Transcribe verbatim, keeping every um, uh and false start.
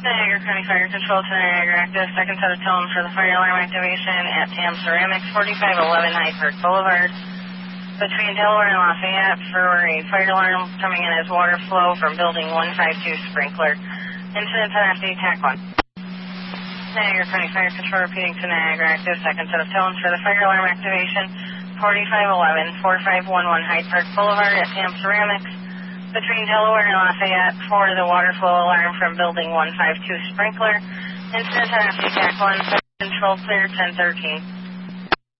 Niagara County Fire Control to Niagara Active, second set of tone for the fire alarm activation at T A M Ceramics, forty-five eleven Hyde Park Boulevard, between Delaware and Lafayette for a fire alarm coming in as water flow from building one five two sprinkler. Incident ten F D, T A C one. Niagara County Fire Control repeating to Niagara Active, second set of tones for the fire alarm activation, forty-five eleven forty-five eleven Hyde Park Boulevard at T A M Ceramics, between Delaware and Lafayette for the water flow alarm from building one five two sprinkler. Incident ten F D, T A C one, control clear ten thirteen.